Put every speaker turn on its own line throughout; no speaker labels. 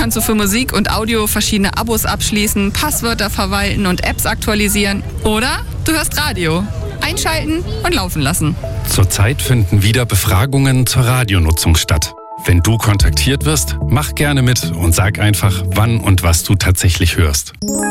kannst du für Musik und Audio verschiedene Abos abschließen, Passwörter verwalten und Apps aktualisieren. Oder du hörst Radio. Einschalten und laufen lassen.
Zurzeit finden wieder Befragungen zur Radionutzung statt. Wenn du kontaktiert wirst, mach gerne mit und sag einfach, wann und was du tatsächlich hörst.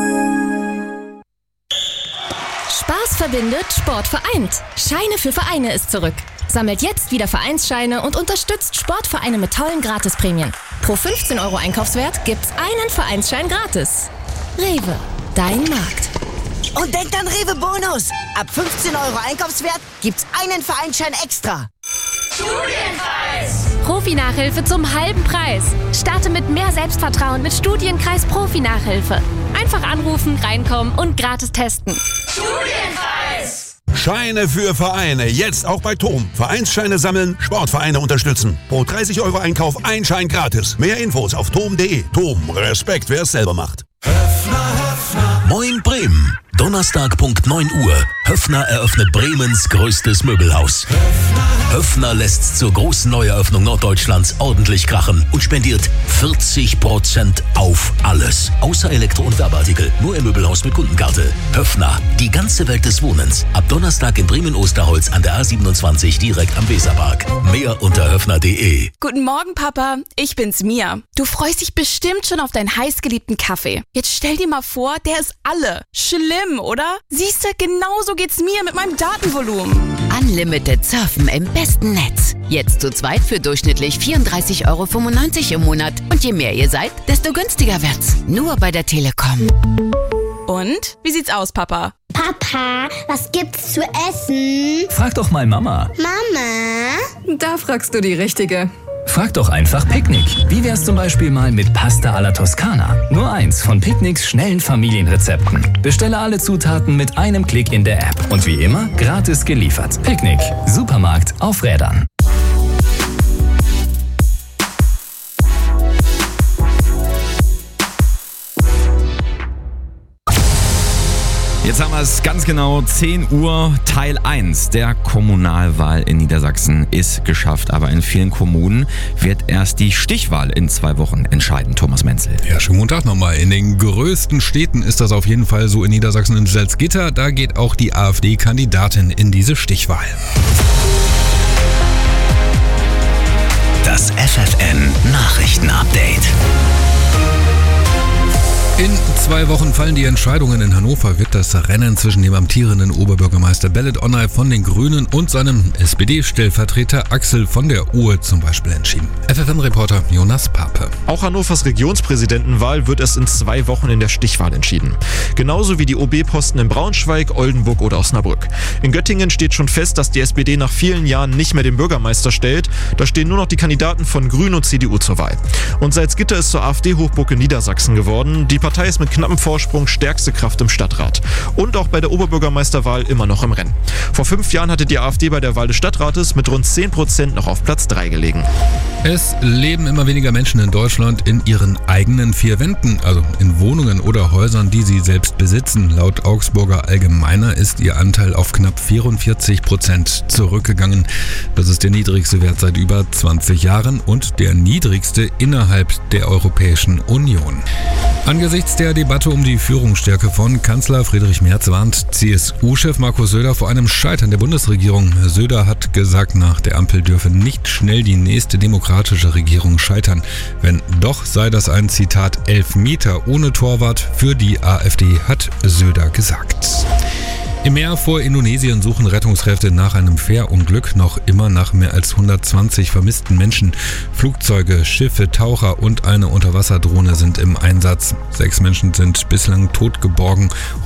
Spaß verbindet, Sport vereint. Scheine für Vereine ist zurück. Sammelt jetzt wieder Vereinsscheine und unterstützt Sportvereine mit tollen Gratisprämien. Pro 15 € Einkaufswert gibt's einen Vereinsschein gratis. Rewe, dein Markt.
Und denkt an Rewe Bonus. Ab 15 € Einkaufswert gibt's einen Vereinsschein extra.
Studienkreis! Profi-Nachhilfe zum halben Preis. Starte mit mehr Selbstvertrauen mit Studienkreis Profi-Nachhilfe. Einfach anrufen, reinkommen und gratis testen. Studienkreis!
Scheine für Vereine. Jetzt auch bei TOM. Vereinsscheine sammeln, Sportvereine unterstützen. Pro 30 € Einkauf ein Schein gratis. Mehr Infos auf tom.de. TOM. Respekt, wer es selber macht.
Moin Bremen. Donnerstag Punkt 9 Uhr. Höffner eröffnet Bremens größtes Möbelhaus. Höffner lässt zur großen Neueröffnung Norddeutschlands ordentlich krachen und spendiert 40% auf alles. Außer Elektro- und Werbeartikel. Nur im Möbelhaus mit Kundenkarte. Höffner, die ganze Welt des Wohnens. Ab Donnerstag in Bremen-Osterholz an der A27 direkt am Weserpark. Mehr unter höffner.de.
Guten Morgen, Papa. Ich bin's, Mia. Du freust dich bestimmt schon auf deinen heißgeliebten Kaffee. Jetzt stell dir mal vor, der ist alle. Schlimm, oder? Siehste, genauso geht's mir mit meinem Datenvolumen.
Unlimited Surfen im besten Netz. Jetzt zu zweit für durchschnittlich 34,95 € im Monat. Und je mehr ihr seid, desto günstiger wird's. Nur bei der Telekom.
Und? Wie sieht's aus, Papa?
Papa, was gibt's zu essen?
Frag doch mal Mama.
Mama?
Da fragst du die Richtige.
Frag doch einfach Picknick. Wie wär's zum Beispiel mal mit Pasta alla Toskana? Nur eins von Picknicks schnellen Familienrezepten. Bestelle alle Zutaten mit einem Klick in der App. Und wie immer, gratis geliefert. Picknick. Supermarkt auf Rädern.
Jetzt haben wir es ganz genau, 10 Uhr, Teil 1 der Kommunalwahl in Niedersachsen ist geschafft. Aber in vielen Kommunen wird erst die Stichwahl in 2 Wochen entscheiden. Thomas Menzel.
Ja, schönen guten Tag nochmal. In den größten Städten ist das auf jeden Fall so in Niedersachsen. In Salzgitter, da geht auch die AfD-Kandidatin in diese Stichwahl.
Das FFN-Nachrichten-Update.
In 2 Wochen fallen die Entscheidungen. In Hannover wird das Rennen zwischen dem amtierenden Oberbürgermeister Belit Onay von den Grünen und seinem SPD-Stellvertreter Axel von der Uhr zum Beispiel entschieden. FFN-Reporter Jonas Pape.
Auch Hannovers Regionspräsidentenwahl wird erst in 2 Wochen in der Stichwahl entschieden. Genauso wie die OB-Posten in Braunschweig, Oldenburg oder Osnabrück. In Göttingen steht schon fest, dass die SPD nach vielen Jahren nicht mehr den Bürgermeister stellt. Da stehen nur noch die Kandidaten von Grünen und CDU zur Wahl. Und Salzgitter ist zur AfD-Hochburg in Niedersachsen geworden. Die Partei ist mit knappem Vorsprung stärkste Kraft im Stadtrat. Und auch bei der Oberbürgermeisterwahl immer noch im Rennen. Vor 5 Jahren hatte die AfD bei der Wahl des Stadtrates mit rund 10% noch auf Platz 3 gelegen.
Es leben immer weniger Menschen in Deutschland in ihren eigenen 4 Wänden, also in Wohnungen oder Häusern, die sie selbst besitzen. Laut Augsburger Allgemeiner ist ihr Anteil auf knapp 44% zurückgegangen. Das ist der niedrigste Wert seit über 20 Jahren und der niedrigste innerhalb der Europäischen Union. Angesichts der Debatte um die Führungsstärke von Kanzler Friedrich Merz warnt CSU-Chef Markus Söder vor einem Scheitern der Bundesregierung. Söder hat gesagt, nach der Ampel dürfe nicht schnell die nächste demokratische Regierung scheitern. Wenn doch, sei das ein Zitat Elfmeter ohne Torwart für die AfD, hat Söder gesagt. Im Meer vor Indonesien suchen Rettungskräfte nach einem Fährunglück noch immer nach mehr als 120 vermissten Menschen. Flugzeuge, Schiffe, Taucher und eine Unterwasserdrohne sind im Einsatz. 6 Menschen sind bislang tot geborgen,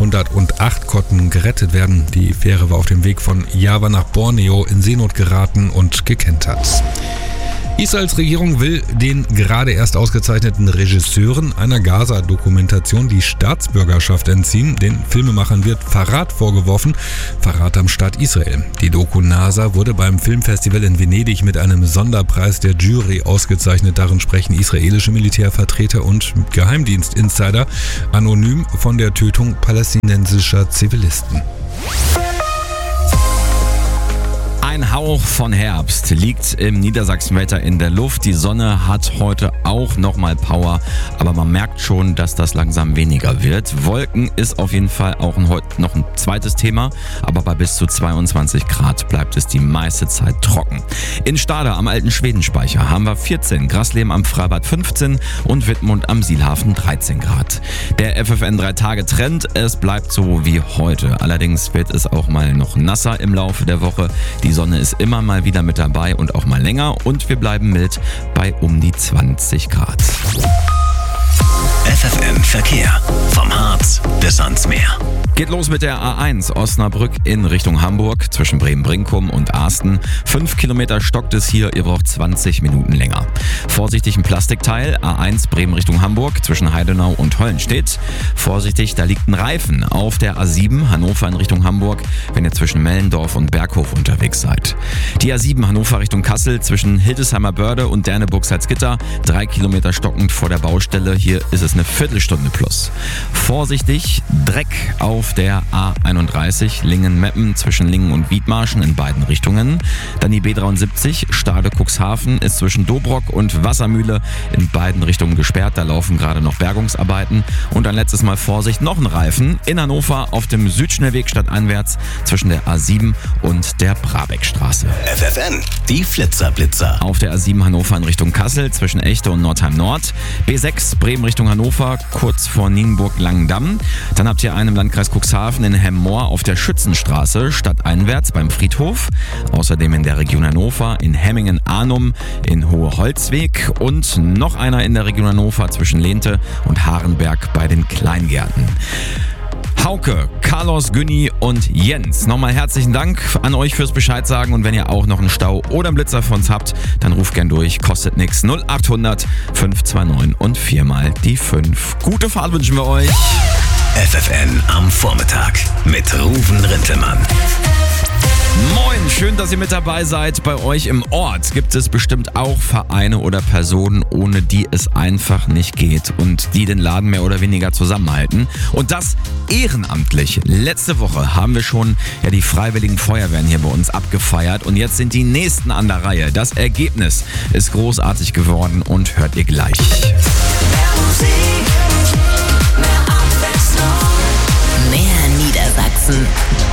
108 konnten gerettet werden. Die Fähre war auf dem Weg von Java nach Borneo in Seenot geraten und gekentert. Israels Regierung will den gerade erst ausgezeichneten Regisseuren einer Gaza-Dokumentation die Staatsbürgerschaft entziehen. Den Filmemachern wird Verrat vorgeworfen, Verrat am Staat Israel. Die Doku NASA wurde beim Filmfestival in Venedig mit einem Sonderpreis der Jury ausgezeichnet. Darin sprechen israelische Militärvertreter und Geheimdienstinsider anonym von der Tötung palästinensischer Zivilisten.
Ein Hauch von Herbst liegt im Niedersachsenwetter in der Luft. Die Sonne hat heute auch nochmal Power, aber man merkt schon, dass das langsam weniger wird. Wolken ist auf jeden Fall auch heute noch ein zweites Thema, aber bei bis zu 22 Grad bleibt es die meiste Zeit trocken. In Stade am alten Schwedenspeicher haben wir 14, Grasleben am Freibad 15 und Wittmund am Sielhafen 13 Grad. Der FFN 3-Tage-Trend, es bleibt so wie heute. Allerdings wird es auch mal noch nasser im Laufe der Woche. Die Sonne ist immer mal wieder mit dabei und auch mal länger und wir bleiben mild bei um die 20 Grad.
FFN Verkehr. Vom Harz bis ans Meer.
Geht los mit der A1 Osnabrück in Richtung Hamburg zwischen Bremen-Brinkum und Asten. 5 Kilometer stockt es hier, ihr braucht 20 Minuten länger. Vorsichtig ein Plastikteil, A1 Bremen Richtung Hamburg zwischen Heidenau und Hollenstedt. Vorsichtig, da liegt ein Reifen auf der A7 Hannover in Richtung Hamburg, wenn ihr zwischen Mellendorf und Berghof unterwegs seid. Die A7 Hannover Richtung Kassel zwischen Hildesheimer Börde und Derneburg-Salzgitter. 3 Kilometer stockend vor der Baustelle, hier ist es eine Viertelstunde plus. Vorsichtig, Dreck auf der A31 Lingen-Meppen zwischen Lingen und Wiedmarschen in beiden Richtungen. Dann die B73 Stade-Cuxhaven ist zwischen Dobrock und Wassermühle in beiden Richtungen gesperrt. Da laufen gerade noch Bergungsarbeiten. Und ein letztes Mal Vorsicht, noch ein Reifen in Hannover auf dem Südschnellweg stadteinwärts zwischen der A7 und der Brabeckstraße.
FFN, die Flitzer-Blitzer.
Auf der A7 Hannover in Richtung Kassel zwischen Echte und Nordheim Nord. B6 Bremen Richtung Hannover kurz vor Nienburg-Langendamm. Dann habt ihr einen im Landkreis Cuxhaven in Hemmoor auf der Schützenstraße stadteinwärts beim Friedhof. Außerdem in der Region Hannover in Hemmingen-Arnum in Hohe-Holzweg und noch einer in der Region Hannover zwischen Lehnte und Harenberg bei den Kleingärten. Hauke, Carlos, Günni und Jens. Nochmal herzlichen Dank an euch fürs Bescheid sagen und wenn ihr auch noch einen Stau oder einen Blitzer für uns habt, dann ruft gern durch, kostet nix. 0800 529 und 4 mal die 5. Gute Fahrt wünschen wir euch.
FFN am Vormittag mit Ruven Rintelmann.
Moin, schön, dass ihr mit dabei seid. Bei euch im Ort gibt es bestimmt auch Vereine oder Personen, ohne die es einfach nicht geht und die den Laden mehr oder weniger zusammenhalten. Und das ehrenamtlich. Letzte Woche haben wir schon die Freiwilligen Feuerwehren hier bei uns abgefeiert und jetzt sind die nächsten an der Reihe. Das Ergebnis ist großartig geworden und hört ihr gleich.
Mehr Musik, mehr Abwechslung,
Mehr Niedersachsen.